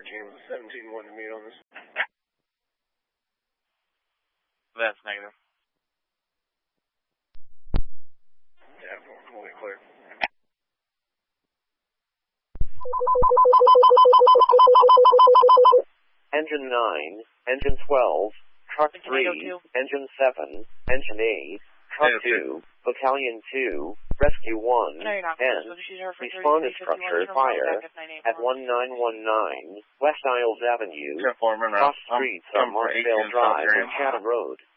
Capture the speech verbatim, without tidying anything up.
thirteen, seventeen one to meet on this. That's negative. Yeah, we'll get clear. Engine nine, Engine twelve, Truck three, Engine seven, Engine eight, Truck two, Battalion two, Rescue one, no, and respond to structure fire at one nine one nine West Isles Avenue, cross streets on Marshvale Drive and Chatham Road.